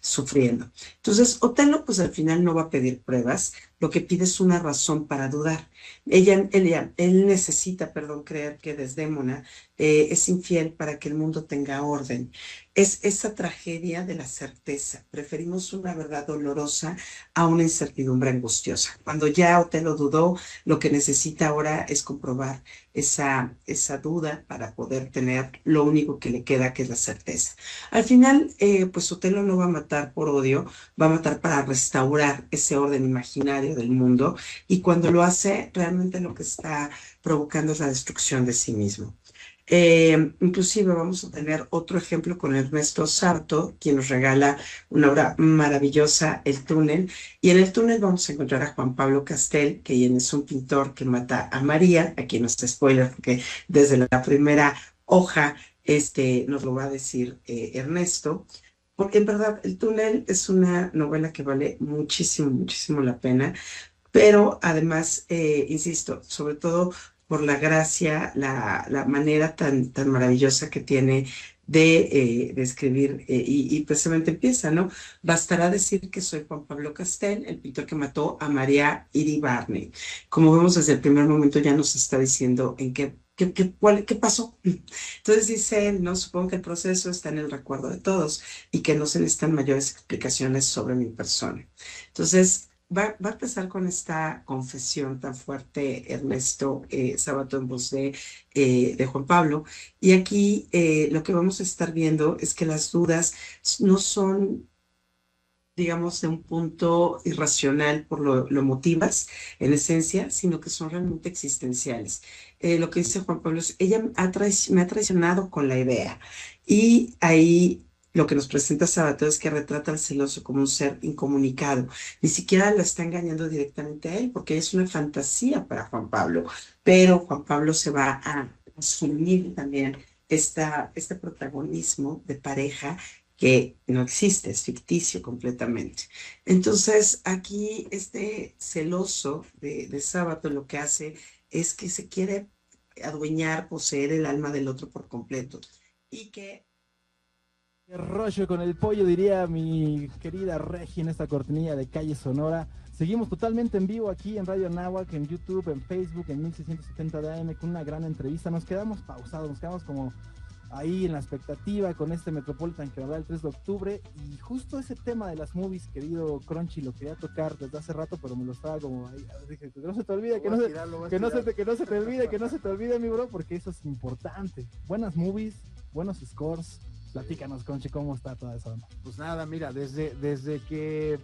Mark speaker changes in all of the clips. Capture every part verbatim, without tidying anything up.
Speaker 1: sufriendo. Entonces, Otelo, pues al final no va a pedir pruebas, lo que pide es una razón para dudar. Ella, ella, él necesita, perdón, creer que Desdémona eh, es infiel para que el mundo tenga orden. Es esa tragedia de la certeza. Preferimos una verdad dolorosa a una incertidumbre angustiosa. Cuando ya Otelo dudó, lo que necesita ahora es comprobar esa, esa duda para poder tener lo único que le queda, que es la certeza. Al final, eh, pues Otelo no va a matar por odio, va a matar para restaurar ese orden imaginario del mundo y cuando lo hace, realmente lo que está provocando es la destrucción de sí mismo. Eh, inclusive vamos a tener otro ejemplo con Ernesto Sarto, quien nos regala una obra maravillosa, El túnel, y en el túnel vamos a encontrar a Juan Pablo Castel, que es un pintor que mata a María, aquí no está spoiler, porque desde la primera hoja este, nos lo va a decir eh, Ernesto, porque en verdad El túnel es una novela que vale muchísimo, muchísimo la pena, pero además, eh, insisto, sobre todo por la gracia, la, la manera tan, tan maravillosa que tiene de, eh, de escribir, eh, y, y precisamente empieza, ¿no? Bastará decir que soy Juan Pablo Castel, el pintor que mató a María Iribarne. Como vemos desde el primer momento ya nos está diciendo en qué, qué, qué, cuál- qué pasó. Entonces dice él, ¿no? Supongo que el proceso está en el recuerdo de todos y que no se necesitan mayores explicaciones sobre mi persona. Entonces, Va, va a empezar con esta confesión tan fuerte, Ernesto eh, Sábato, en voz de, eh, de Juan Pablo. Y aquí eh, lo que vamos a estar viendo es que las dudas no son, digamos, de un punto irracional por lo, lo emotivas, en esencia, sino que son realmente existenciales. Eh, lo que dice Juan Pablo es, ella ha traic- me ha traicionado con la idea. Y ahí lo que nos presenta Sabato es que retrata al celoso como un ser incomunicado. Ni siquiera la está engañando directamente a él, porque es una fantasía para Juan Pablo. Pero Juan Pablo se va a asumir también esta, este protagonismo de pareja que no existe, es ficticio completamente. Entonces, aquí este celoso de, de Sábato lo que hace es que se quiere adueñar, poseer el alma del otro por completo y que
Speaker 2: Qué rollo con el pollo, diría mi querida Regi en esta cortinilla de Calle Sonora. Seguimos totalmente en vivo aquí en Radio Anáhuac, en YouTube, en Facebook, en mil seiscientos setenta de A M con una gran entrevista. Nos quedamos pausados, nos quedamos como ahí en la expectativa con este Metropolitan que va a dar el tres de octubre. Y justo ese tema de las movies, querido Crunchy, lo quería tocar desde hace rato, pero me lo estaba como ahí. Dije, que no se te olvide, que no se, que no se te, que no se te olvide, que no se te olvide, mi bro, porque eso es importante. Buenas movies, buenos scores. Platícanos, Conchi, cómo está toda esa onda.
Speaker 3: Pues nada, mira, desde, desde que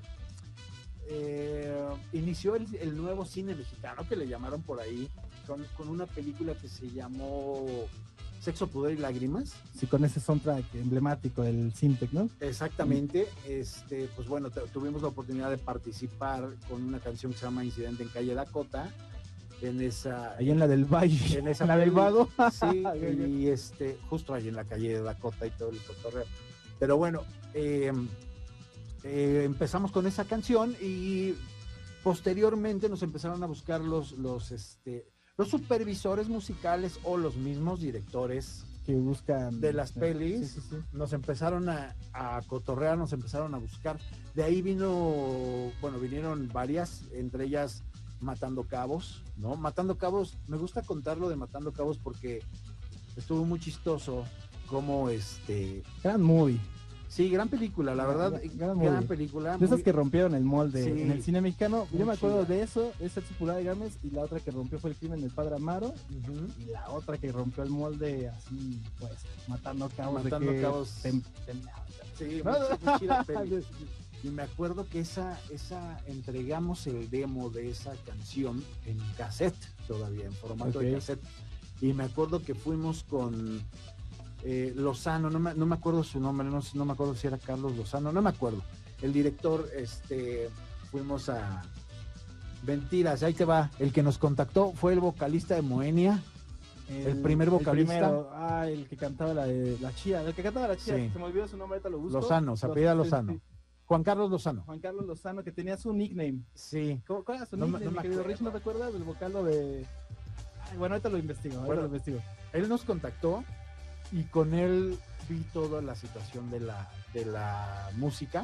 Speaker 3: eh, inició el, el nuevo cine mexicano, que le llamaron por ahí, con, con una película que se llamó Sexo, Pudor y Lágrimas.
Speaker 2: Sí, con ese soundtrack emblemático del Simtec, ¿no?
Speaker 3: Exactamente, este, pues bueno, t- tuvimos la oportunidad de participar con una canción que se llama Incidente en Calle Dakota, en esa...
Speaker 2: Ahí en la del Valle,
Speaker 3: en esa
Speaker 2: en la del
Speaker 3: peli,
Speaker 2: Vago.
Speaker 3: sí, y este, justo ahí en la calle de Dakota y todo el cotorreo. Pero bueno, eh, eh, empezamos con esa canción y posteriormente nos empezaron a buscar los, los, este, los supervisores musicales o los mismos directores
Speaker 2: que buscan
Speaker 3: de las pelis.
Speaker 2: Sí, sí, sí.
Speaker 3: Nos empezaron a, a cotorrear, nos empezaron a buscar. De ahí vino, bueno, vinieron varias, entre ellas Matando Cabos, ¿no? Matando Cabos, me gusta contarlo de Matando Cabos porque estuvo muy chistoso como este...
Speaker 2: Gran movie.
Speaker 3: Sí, gran película, la verdad,
Speaker 2: gran,
Speaker 3: gran,
Speaker 2: gran
Speaker 3: película.
Speaker 2: De esas
Speaker 3: muy...
Speaker 2: que rompieron el molde
Speaker 3: sí,
Speaker 2: en el cine mexicano. Yo me acuerdo
Speaker 3: chida.
Speaker 2: de eso, esa es Pulada de Gámez, y la otra que rompió fue El crimen del padre Amaro,
Speaker 3: uh-huh.
Speaker 2: y la otra que rompió el molde así, pues, Matando Cabos.
Speaker 3: Matando
Speaker 2: de que
Speaker 3: Cabos.
Speaker 2: Tem, tem,
Speaker 3: sí, muy, muy chida peli. Y me acuerdo que esa, esa, entregamos el demo de esa canción en cassette, todavía, en formato okay. de cassette. Y me acuerdo que fuimos con eh, Lozano, no me, no me acuerdo su nombre, no, no me acuerdo si era Carlos Lozano, no me acuerdo. El director, este, fuimos a Mentiras, ahí te va. El que nos contactó fue el vocalista de Moenia. El, el primer vocalista.
Speaker 2: El primero, ah, el que cantaba la de la Chía, el que cantaba la Chía, sí. Se me olvidó su nombre, ahorita lo busco.
Speaker 3: Lozano, se apellida Lozano. Sí, sí. Juan Carlos Lozano.
Speaker 2: Juan Carlos Lozano, que tenía su nickname.
Speaker 3: Sí.
Speaker 2: ¿Cómo, ¿Cuál era su
Speaker 3: no,
Speaker 2: nickname,
Speaker 3: no
Speaker 2: mi querido Rich? ¿No te acuerdas del vocalo de...? Ay, bueno, ahorita lo investigo, ahorita bueno, lo investigo.
Speaker 3: Él nos contactó y con él vi toda la situación de la, de la música.